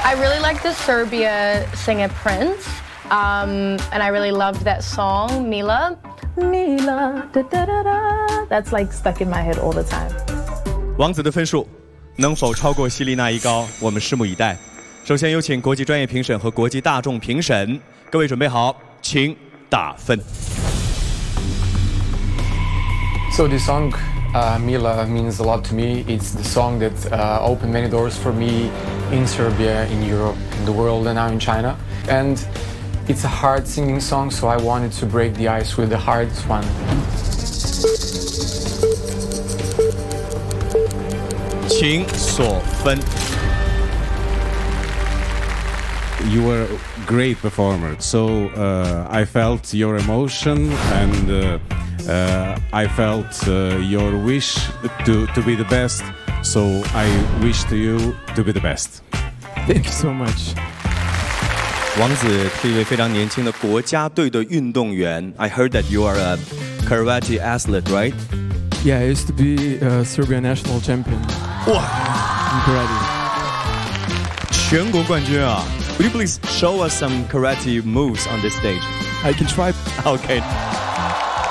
I really like the Serbia singer Prince, and I really loved that song, Mila. Mila, da da da da. That's like stuck in my head all the time. 王子的分数能否超过希丽娜一高？我们拭目以待。首先有请国际专业评审和国际大众评审，各位准备好，请打分。 So this song, Mila, means a lot to me. It's the song that opened many doors for me in Serbia, in Europe, in the world, and now in China. And it's a hard singing song, so I wanted to break the ice with the hardest one. 请锁分。 You were a great performer, so I felt your emotion and I felt your wish to be the best, so I wish to you to be the best. Thank you so much. 王子是一位非常年轻的国家队的运动员。I heard that you are a karate athlete, right? Yeah, I used to be a Serbian national champion. 哇 in karate. 全国冠军啊 ！Would you please show us some karate moves on this stage? I can try. Okay.